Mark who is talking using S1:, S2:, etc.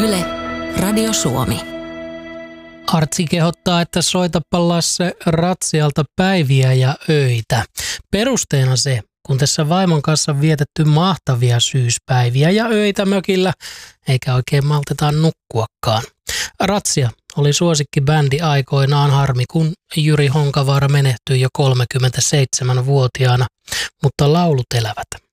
S1: Yle, Radio Suomi.
S2: Artsi kehottaa, että soitapa Lasse Ratsialta päiviä ja öitä. Perusteena se, kun tässä vaimon kanssa vietetty mahtavia syyspäiviä ja öitä mökillä, eikä oikein malteta nukkuakaan. Ratsia oli suosikkibändi aikoinaan, harmi kun Jyri Honkavaara menehtyi jo 37-vuotiaana, mutta laulut elävät.